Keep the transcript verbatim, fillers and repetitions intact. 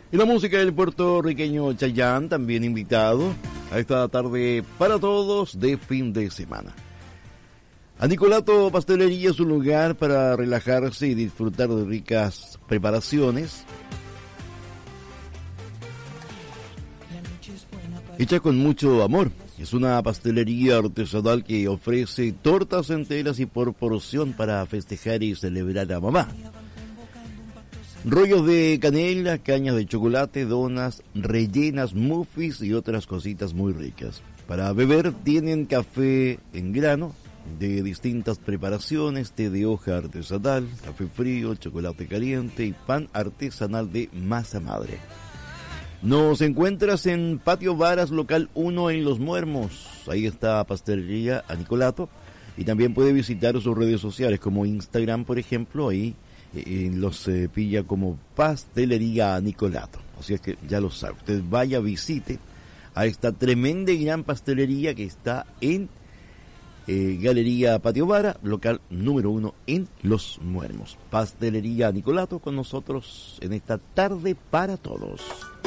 Y la música del puertorriqueño Chayanne, también invitado a esta tarde para todos de fin de semana. Anicolato Pastelería es un lugar para relajarse y disfrutar de ricas preparaciones hecha con mucho amor. Es una pastelería artesanal que ofrece tortas enteras y por porción para festejar y celebrar a mamá. Rollos de canela, cañas de chocolate, donas rellenas, muffins y otras cositas muy ricas. Para beber tienen café en grano de distintas preparaciones, té de hoja artesanal, café frío, chocolate caliente y pan artesanal de masa madre. Nos encuentras en Patio Varas, local uno en Los Muermos. Ahí está Pastelería Anicolato. Y también puede visitar sus redes sociales como Instagram, por ejemplo. Ahí eh, los eh, pilla como Pastelería Anicolato. Así es que ya lo sabe. Usted vaya, visite a esta tremenda y gran pastelería que está en eh, Galería Patio Vara, local número uno en Los Muermos. Pastelería Anicolato con nosotros en esta tarde para todos.